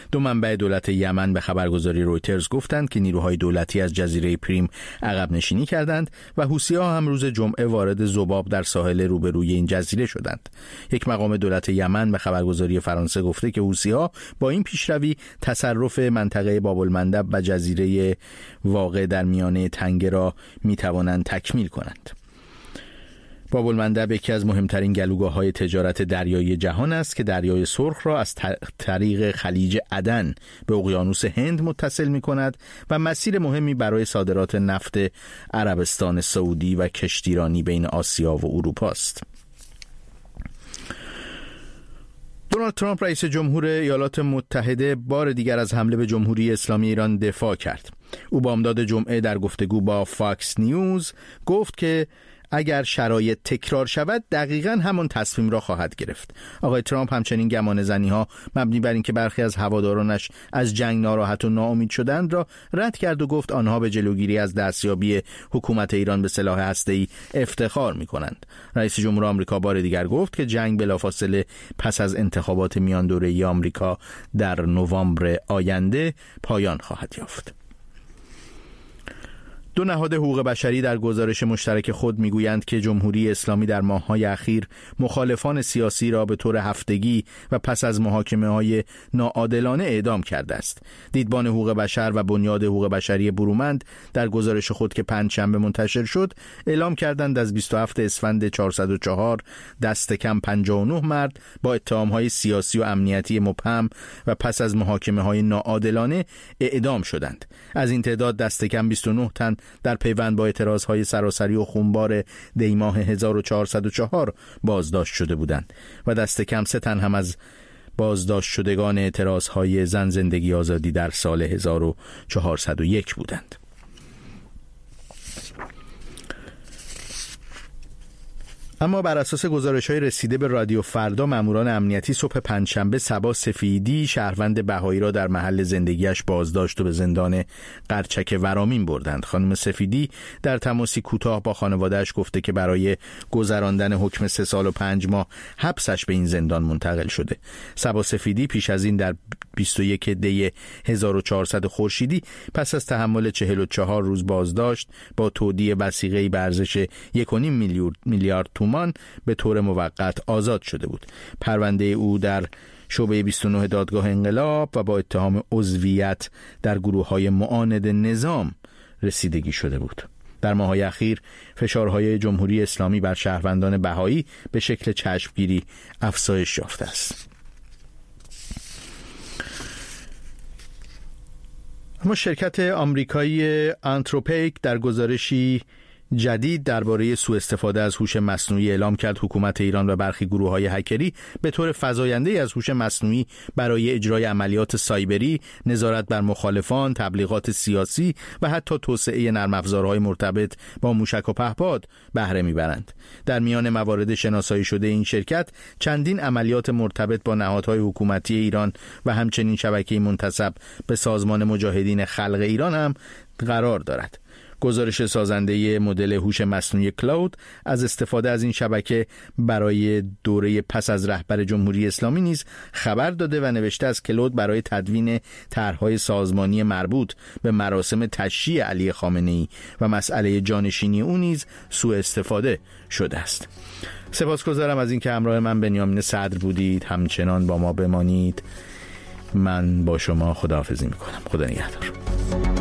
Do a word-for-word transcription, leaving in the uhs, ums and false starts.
دو منبع دولت یمن به خبرگزاری رویترز گفتند که نیروهای دولتی از جزیره پریم عقب نشینی کردند و حوثی‌ها هم روز جمعه وارد ذباب در ساحل روبروی این جزیره شدند. یک مقام دولت یمن به خبرگزاری فرانسه گفته که حوثی‌ها با این پیشروی تصرف منطقه باب‌المندب و جزیره واقع در میانه تنگه را می‌توانند تکمیل کنند. باب‌المندب یکی از مهمترین گلوگاه‌های تجارت دریایی جهان است که دریای سرخ را از طریق خلیج عدن به اقیانوس هند متصل می‌کند و مسیر مهمی برای صادرات نفت عربستان سعودی و کشتیرانی بین آسیا و اروپا است. دونالد ترامپ رئیس جمهور ایالات متحده بار دیگر از حمله به جمهوری اسلامی ایران دفاع کرد. او بامداد جمعه در گفتگو با فاکس نیوز گفت که اگر شرایط تکرار شود دقیقاً همان تصمیم را خواهد گرفت. آقای ترامپ همچنین گمانه‌زنی‌ها مبنی بر اینکه برخی از هوادارانش از جنگ ناراحت و ناامید شدند را رد کرد و گفت آنها به جلوگیری از دستیابی حکومت ایران به سلاح هسته‌ای افتخار می‌کنند. رئیس جمهور آمریکا بار دیگر گفت که جنگ بلافاصله پس از انتخابات میان دوره‌ای آمریکا در نوامبر آینده پایان خواهد یافت. دو نهاد حقوق بشری در گزارش مشترک خود میگویند که جمهوری اسلامی در ماه‌های اخیر مخالفان سیاسی را به طور هفتگی و پس از محاکمه‌های ناعادلانه اعدام کرده است. دیدبان حقوق بشر و بنیاد حقوق بشری برومند در گزارش خود که پنجشنبه منتشر شد اعلام کردند از بیست و هفتم اسفند چهارصد و چهار دست کم پنجاه و نه مرد با اتهام‌های سیاسی و امنیتی مبهم و پس از محاکمه‌های ناعادلانه اعدام شدند. از این تعداد دست کم بیست و نه تن در پیوند با اعتراضهای سراسری و خونبار دی ماه هزار و چهارصد و چهار بازداشت شده بودند و دست کم سه تن هم از بازداشت شدگان اعتراضهای زن زندگی آزادی در سال هزار و چهارصد و یک بودند. اما بر اساس گزارش‌های رسیده به رادیو فردا، ماموران امنیتی صبح پنجشنبه صبا سفیدی شهروند بهایی را در محل زندگیش بازداشت و به زندان قرچک ورامین بردند. خانم سفیدی در تماسی کوتاه با خانواده‌اش گفته که برای گذراندن حکم سه سال و پنج ماه حبسش به این زندان منتقل شده. صبا سفیدی پیش از این در بیست و یک دی هزار و چهارصد خورشیدی پس از تحمل چهل و چهار روز بازداشت با تودیع وثیقه‌ای به ارزش یک و نیم میلیارد تومان به طور موقت آزاد شده بود. پرونده او در شعبه بیست و نه دادگاه انقلاب و با اتهام عضویت در گروه‌های معاند نظام رسیدگی شده بود. در ماه‌های اخیر فشارهای جمهوری اسلامی بر شهروندان بهایی به شکل چشمگیری افزایش یافته است. اما شرکت آمریکایی آنتروپیک در گزارشی جدید درباره سوء استفاده از هوش مصنوعی اعلام کرد حکومت ایران و برخی گروه‌های هکری به طور فزاینده‌ای از هوش مصنوعی برای اجرای عملیات سایبری، نظارت بر مخالفان، تبلیغات سیاسی و حتی توسعه نرم افزارهای مرتبط با موشک و پهپاد بهره می‌برند. در میان موارد شناسایی شده این شرکت چندین عملیات مرتبط با نهادهای حکومتی ایران و همچنین شبکه‌ای منتسب به سازمان مجاهدین خلق ایران هم قرار دارد. گزارش سازنده مدل هوش مصنوعی کلاود از استفاده از این شبکه برای دوره پس از رهبر جمهوری اسلامی نیز خبر داده و نوشته از کلاود برای تدوین طرح‌های سازمانی مربوط به مراسم تشییع علی خامنه‌ای و مسئله جانشینی او نیز سوء استفاده شده است. سپاسگزارم از اینکه همراه من بنیامین صدر بودید. همچنان با ما بمانید. من با شما خداحافظی می‌کنم. خدا نگهدار.